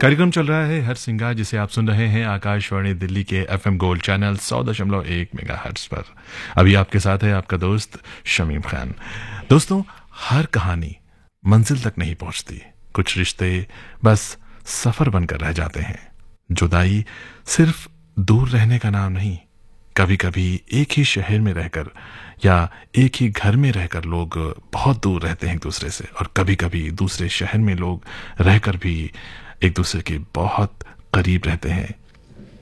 कार्यक्रम चल रहा है हर सिंगार, जिसे आप सुन रहे हैं आकाशवाणी दिल्ली के एफएम गोल्ड चैनल 100.1 मेगाहर्ट्ज पर। अभी आपके साथ है आपका दोस्त शमीम खान। दोस्तों, हर कहानी मंजिल तक नहीं पहुंचती। कुछ रिश्ते बस सफर बनकर रह जाते हैं। जुदाई सिर्फ दूर रहने का नाम नहीं। कभी कभी एक ही शहर में रहकर या एक ही घर में रहकर लोग बहुत दूर रहते हैं एक दूसरे से, और कभी कभी दूसरे शहर में लोग रहकर भी एक दूसरे के बहुत करीब रहते हैं।